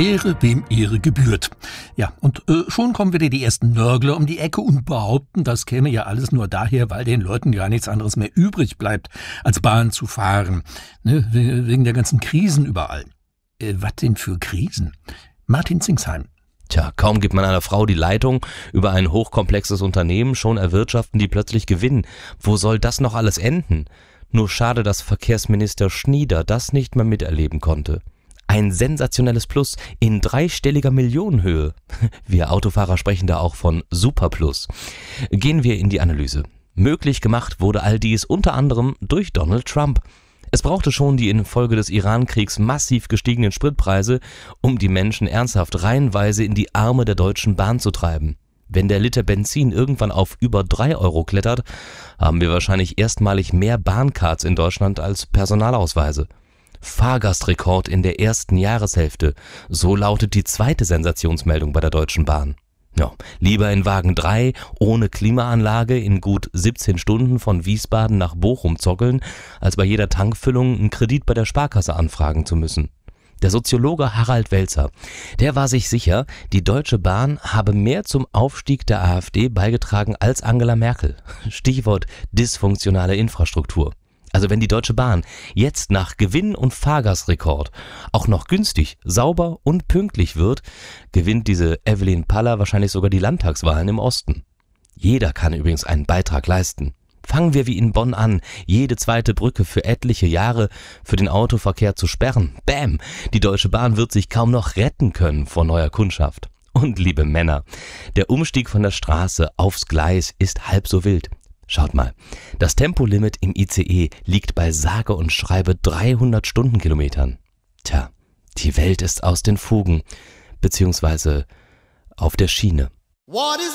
Ehre, wem Ehre gebührt. Ja, und schon kommen wieder die ersten Nörgler um die Ecke und behaupten, das käme ja alles nur daher, weil den Leuten gar nichts anderes mehr übrig bleibt, als Bahn zu fahren. Ne, wegen der ganzen Krisen überall. Was denn für Krisen? Martin Zingsheim. Tja, kaum gibt man einer Frau die Leitung über ein hochkomplexes Unternehmen, schon erwirtschaften die plötzlich Gewinn. Wo soll das noch alles enden? Nur schade, dass Verkehrsminister Schnieder das nicht mehr miterleben konnte. Ein sensationelles Plus in dreistelliger Millionenhöhe. Wir Autofahrer sprechen da auch von Superplus. Gehen wir in die Analyse. Möglich gemacht wurde all dies unter anderem durch Donald Trump. Es brauchte schon die infolge des Iran-Kriegs massiv gestiegenen Spritpreise, um die Menschen ernsthaft reihenweise in die Arme der Deutschen Bahn zu treiben. Wenn der Liter Benzin irgendwann auf über 3 Euro klettert, haben wir wahrscheinlich erstmalig mehr Bahncards in Deutschland als Personalausweise. Fahrgastrekord in der ersten Jahreshälfte, so lautet die zweite Sensationsmeldung bei der Deutschen Bahn. Ja, lieber in Wagen 3 ohne Klimaanlage in gut 17 Stunden von Wiesbaden nach Bochum zockeln, als bei jeder Tankfüllung einen Kredit bei der Sparkasse anfragen zu müssen. Der Soziologe Harald Welzer, der war sich sicher, die Deutsche Bahn habe mehr zum Aufstieg der AfD beigetragen als Angela Merkel. Stichwort dysfunktionale Infrastruktur. Also wenn die Deutsche Bahn jetzt nach Gewinn- und Fahrgastrekord auch noch günstig, sauber und pünktlich wird, gewinnt diese Evelyn Paller wahrscheinlich sogar die Landtagswahlen im Osten. Jeder kann übrigens einen Beitrag leisten. Fangen wir wie in Bonn an, jede zweite Brücke für etliche Jahre für den Autoverkehr zu sperren. Bäm! Die Deutsche Bahn wird sich kaum noch retten können vor neuer Kundschaft. Und liebe Männer, der Umstieg von der Straße aufs Gleis ist halb so wild. Schaut mal, das Tempolimit im ICE liegt bei sage und schreibe 300 Stundenkilometern. Tja, die Welt ist aus den Fugen, beziehungsweise auf der Schiene.